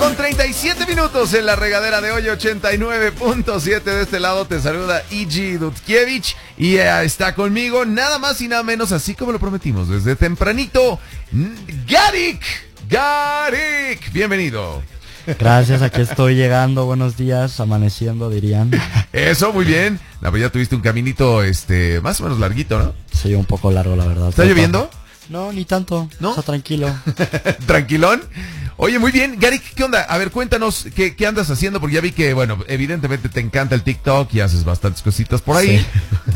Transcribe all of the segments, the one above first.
Con 37 minutos en la regadera de hoy, 89.7 de este lado te saluda E.G. Dudkiewicz y está conmigo nada más y nada menos, así como lo prometimos desde tempranito, Garik, bienvenido. Gracias, aquí estoy llegando, buenos días, amaneciendo dirían. Eso, muy bien. Pues ya tuviste un caminito más o menos larguito, ¿no? Sí, un poco largo la verdad. ¿Está lloviendo? No, ni tanto, ¿no? Está tranquilo. ¿Tranquilón? Oye, muy bien, Garik, ¿qué onda? A ver, cuéntanos, ¿qué andas haciendo? Porque ya vi que, bueno, evidentemente te encanta el TikTok y haces bastantes cositas por ahí. Sí.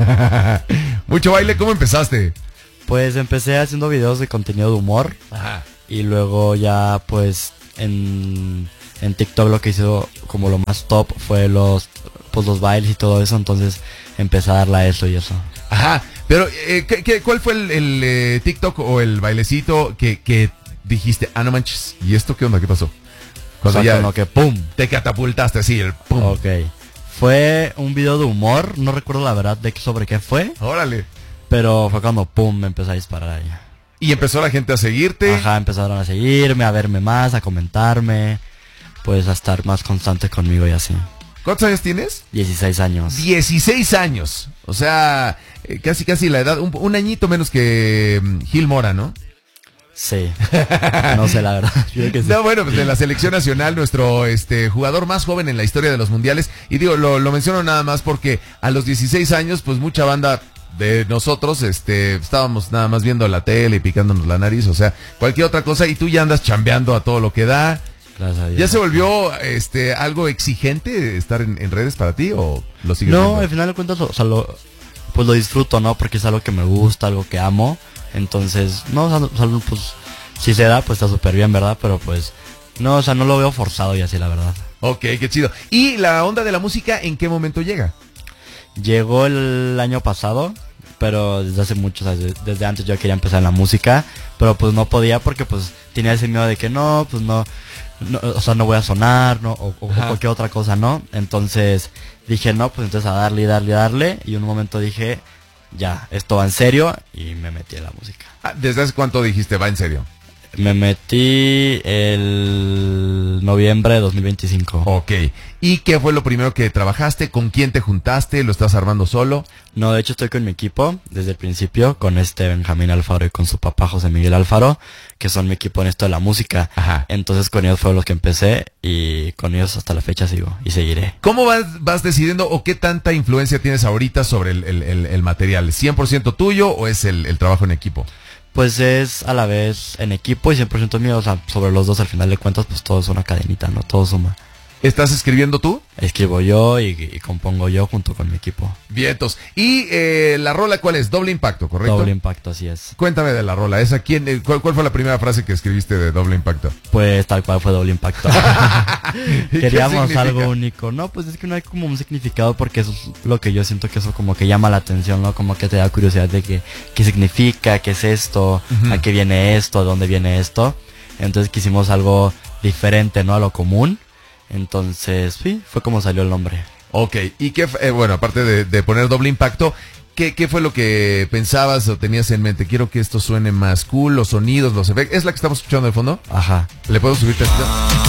Mucho baile, ¿cómo empezaste? Pues empecé haciendo videos de contenido de humor. Ajá. Y luego ya, pues, en TikTok lo que hizo como lo más top fue los bailes y todo eso. Entonces empecé a darle a eso y eso. Ajá, pero ¿cuál fue el TikTok o el bailecito que dijiste, no manches, ¿y esto qué onda? ¿Qué pasó? Cuando ya como que ¡pum! Te catapultaste así, el ¡pum! Ok, fue un video de humor, no recuerdo la verdad sobre qué fue. Órale. Pero fue cuando ¡pum! Me empezó a disparar ahí. Y empezó la gente a seguirte. Ajá, empezaron a seguirme, a verme más, a comentarme, pues a estar más constante conmigo y así. ¿Cuántos años tienes? 16 años. 16 años. O sea, casi la edad, un añito menos que Gil Mora, ¿no? Sí. No sé la verdad. Yo que sí. No, bueno, pues de la selección nacional, nuestro jugador más joven en la historia de los mundiales. Y digo, lo menciono nada más porque a los 16 años, pues mucha banda de nosotros, estábamos nada más viendo la tele y picándonos la nariz, o sea, cualquier otra cosa, y tú ya andas chambeando a todo lo que da. Gracias a Dios. ¿Ya se volvió algo exigente estar en redes para ti o lo sigues viendo? No, al final de cuentas, o sea, pues lo disfruto, ¿no? Porque es algo que me gusta, algo que amo. Entonces, no, o sea, pues si se da, pues está súper bien, ¿verdad? Pero pues, no, o sea, no lo veo forzado y así, la verdad. Ok, qué chido. ¿Y la onda de la música en qué momento llega? Llegó el año pasado, pero desde hace mucho, o sea, desde antes yo quería empezar en la música, pero pues no podía porque pues tenía ese miedo de que no, pues no, o sea, no voy a sonar, ¿no? O cualquier otra cosa, ¿no? Entonces dije, no, pues entonces a darle, y en un momento dije, ya, esto va en serio, y me metí en la música. ¿Desde hace cuánto dijiste va en serio? Me metí el noviembre de 2025. Ok. ¿Y qué fue lo primero que trabajaste? ¿Con quién te juntaste? ¿Lo estás armando solo? No, de hecho estoy con mi equipo desde el principio, con Benjamín Alfaro y con su papá José Miguel Alfaro, que son mi equipo en esto de la música. Ajá. Entonces con ellos fueron los que empecé y con ellos hasta la fecha sigo y seguiré. ¿Cómo vas decidiendo o qué tanta influencia tienes ahorita sobre el material? ¿100% tuyo o es el trabajo en equipo? Pues es a la vez en equipo y 100% mío, o sea, sobre los dos al final de cuentas, pues todo es una cadenita, ¿no? Todo suma. ¿Estás escribiendo tú? Escribo yo y compongo yo junto con mi equipo. Vientos. ¿Y la rola cuál es? Doble Impacto, ¿correcto? Doble Impacto, así es. Cuéntame de la rola. ¿Esa quién? ¿Cuál fue la primera frase que escribiste de Doble Impacto? Pues tal cual fue Doble Impacto. Queríamos algo único. No, pues es que no hay como un significado porque eso es lo que yo siento que eso como que llama la atención, ¿no? Como que te da curiosidad de qué significa, qué es esto, a qué viene esto, a dónde viene esto. Entonces quisimos algo diferente, ¿no? A lo común. Entonces, sí, fue como salió el nombre. Ok, y qué, bueno, aparte de poner Doble Impacto, ¿qué fue lo que pensabas o tenías en mente? Quiero que esto suene más cool, los sonidos, los efectos. ¿Es la que estamos escuchando de fondo? Ajá. ¿Le puedo subir tantito?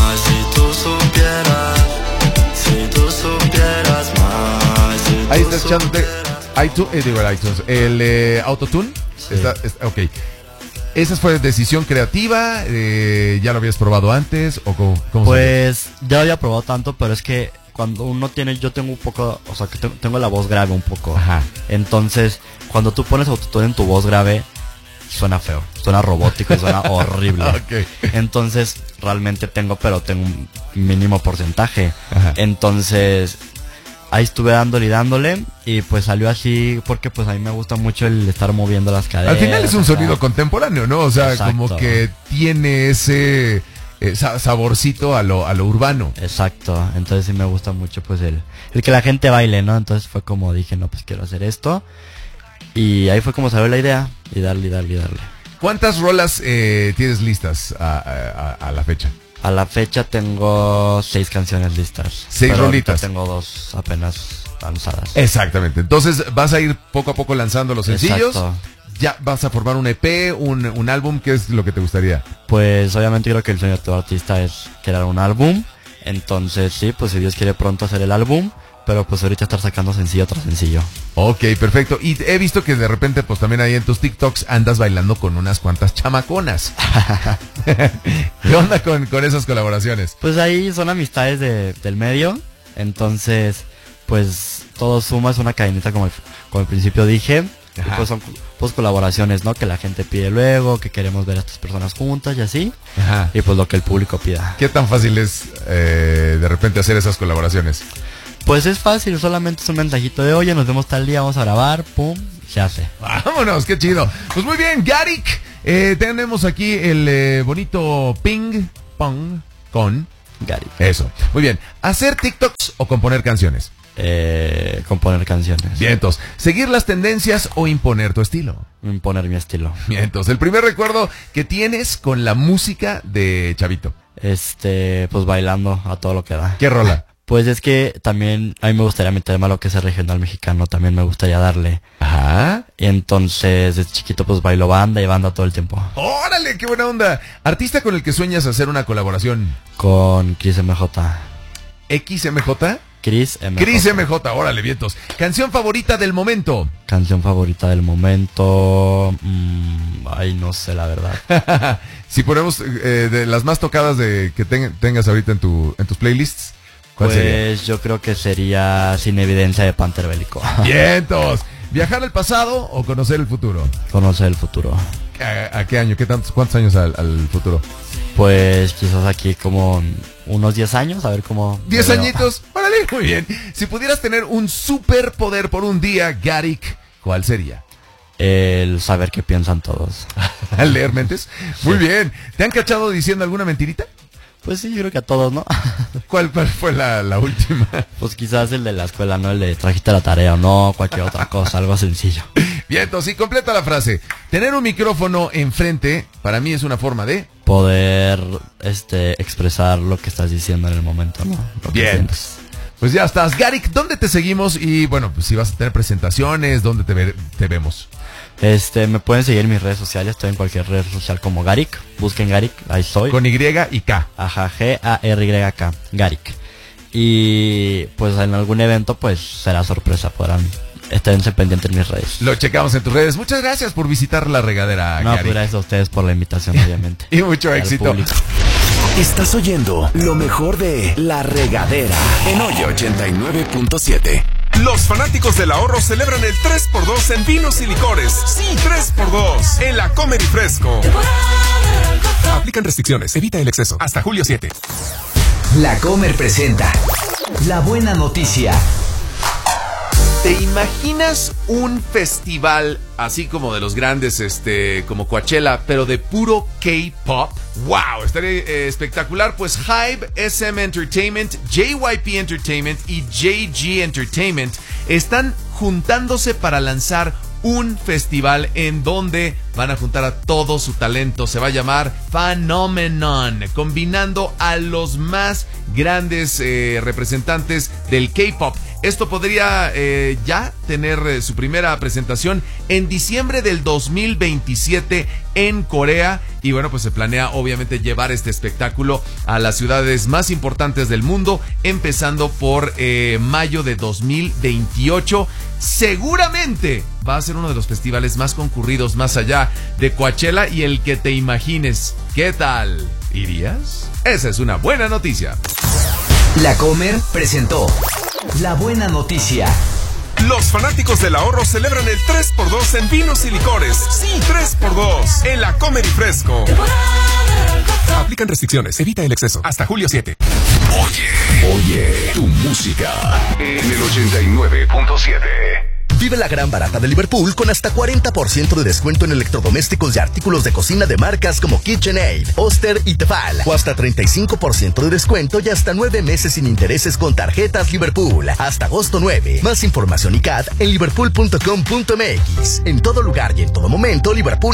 Ahí está escuchándote iTunes, el Autotune. Sí. Ok. ¿Esa fue decisión creativa? ¿Ya lo habías probado antes? ¿O cómo pues ya lo había probado tanto, pero es que cuando uno tiene, yo tengo un poco, o sea, que tengo la voz grave un poco. Ajá. Entonces, cuando tú pones autotune en tu voz grave, suena feo, suena robótico, suena horrible. Okay. Entonces, realmente tengo un mínimo porcentaje. Ajá. Entonces, ahí estuve dándole y pues salió así porque pues a mí me gusta mucho el estar moviendo las caderas. Al final es un sonido contemporáneo, ¿no? O sea, exacto. Como que tiene ese saborcito a lo urbano. Exacto, entonces sí me gusta mucho pues el que la gente baile, ¿no? Entonces fue como dije, no, pues quiero hacer esto. Y ahí fue como salió la idea y darle. ¿Cuántas rolas tienes listas a la fecha? A la fecha tengo 6 canciones listas. 6 rolitas. Tengo 2 apenas lanzadas. Exactamente. Entonces vas a ir poco a poco lanzando los sencillos. Exacto. ¿Ya vas a formar un EP, un álbum? ¿Qué es lo que te gustaría? Pues obviamente creo que el sueño de todo artista es crear un álbum. Entonces sí, pues si Dios quiere pronto hacer el álbum. Pero pues ahorita estar sacando sencillo tras sencillo. Ok, perfecto. Y he visto que de repente pues también ahí en tus TikToks andas bailando con unas cuantas chamaconas. ¿Qué onda con esas colaboraciones? Pues ahí son amistades del medio. Entonces pues todo suma, es una cadenita como al principio dije. Y pues son pues colaboraciones, ¿no? Que la gente pide luego, que queremos ver a estas personas juntas y así. Ajá. Y pues lo que el público pida. ¿Qué tan fácil es de repente hacer esas colaboraciones? Pues es fácil, solamente es un mensajito de oye, nos vemos tal día, vamos a grabar, pum, se hace. Vámonos, qué chido. Pues muy bien, Garik, tenemos aquí el bonito ping pong con Garik. Eso, muy bien. ¿Hacer TikToks o componer canciones? Componer canciones. Vientos. ¿Seguir las tendencias o imponer tu estilo? Imponer mi estilo. Vientos. El primer recuerdo que tienes con la música de chavito. Pues bailando a todo lo que da. ¿Qué rola? Pues es que también a mí me gustaría meterme a lo que es el regional mexicano, también me gustaría darle. Ajá. Y entonces desde chiquito pues bailo banda y banda todo el tiempo. ¡Órale, qué buena onda! ¿Artista con el que sueñas hacer una colaboración? Con Chris MJ. ¿XMJ? Chris MJ. Chris MJ, órale, vientos. ¿Canción favorita del momento? Canción favorita del momento... ay, no sé la verdad. Si ponemos de las más tocadas de que tengas ahorita en tus playlists, ¿cuál sería? Pues yo creo que sería Sin Evidencia de Panther Bélico. ¡Vientos! ¿Viajar al pasado o conocer el futuro? Conocer el futuro. ¿A qué año? ¿Cuántos años al futuro? Pues quizás aquí como unos 10 años, a ver cómo... 10 añitos, órale, muy bien. Si pudieras tener un superpoder por un día, Garik, ¿cuál sería? El saber qué piensan todos. ¿Al leer mentes? Muy bien. ¿Te han cachado diciendo alguna mentirita? Pues sí, yo creo que a todos, ¿no? ¿Cuál fue la última? Pues quizás el de la escuela, ¿no? El de trajiste la tarea o no, cualquier otra cosa, algo sencillo. Bien, entonces, sí, completa la frase. Tener un micrófono enfrente, para mí es una forma de... poder, expresar lo que estás diciendo en el momento, ¿no? Bien. Pues ya estás. Garik, ¿dónde te seguimos? Y bueno, pues si vas a tener presentaciones, ¿dónde te vemos? Me pueden seguir en mis redes sociales, estoy en cualquier red social como Garik, busquen Garik, ahí estoy. Con Y y K. Ajá, G-A-R-Y-K, Garik. Y pues en algún evento pues será sorpresa, podrán esténse pendientes en mis redes. Lo checamos en tus redes. Muchas gracias por visitar La Regadera, No, Garik. pues gracias a ustedes por la invitación, obviamente. Y mucho éxito. Estás oyendo lo mejor de La Regadera en Hoyo 89.7. Los fanáticos del ahorro celebran el 3x2 en vinos y licores. Sí, 3x2 en la Comer y Fresco. Aplican restricciones, evita el exceso. Hasta julio 7. La Comer presenta La Buena Noticia. ¿Te imaginas un festival así como de los grandes, como Coachella, pero de puro K-pop? ¡Wow! Estaría espectacular. Pues Hybe, SM Entertainment, JYP Entertainment y JG Entertainment están juntándose para lanzar un festival en donde van a juntar a todo su talento. Se va a llamar Phenomenon, combinando a los más grandes representantes del K-pop. Esto podría ya tener su primera presentación en diciembre del 2027 en Corea. Y bueno, pues se planea obviamente llevar este espectáculo a las ciudades más importantes del mundo, empezando por mayo de 2028. Seguramente va a ser uno de los festivales más concurridos más allá de Coachella y el que te imagines. ¿Qué tal? ¿Irías? Esa es una buena noticia. La Comer presentó La Buena Noticia. Los fanáticos del ahorro celebran el 3x2 en vinos y licores. Sí, 3x2 en la Comer y Fresco. Aplican restricciones, evita el exceso. Hasta julio 7. Oye, tu música en el 89.7. Vive la gran barata de Liverpool con hasta 40% de descuento en electrodomésticos y artículos de cocina de marcas como KitchenAid, Oster y Tefal. O hasta 35% de descuento y hasta 9 meses sin intereses con tarjetas Liverpool. Hasta agosto 9. Más información y CAT en liverpool.com.mx. En todo lugar y en todo momento, Liverpool